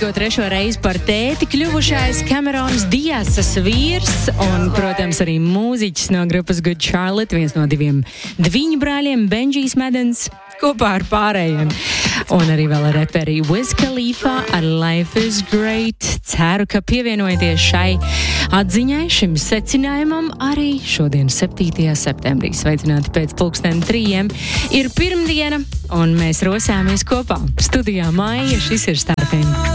kopīgo 3. reizi par tēti kļuvušais Camerons Diasas vīrs un, protams, arī mūziķis no grupas Good Charlotte, viens no 2 dviņu brāļiem, Benjijs Madens, kopā ar pārējiem. Un arī vēl ar reperi Wiz Khalifa ar Life is Great. Ceru, ka pievienojaties šai atziņai, šim secinājumam arī šodien 7. septembrī. Sveicināti pēc 3:00. Ir pirmdiena, un mēs rosāmies kopā. Studijā Maija, šis ir Star FM.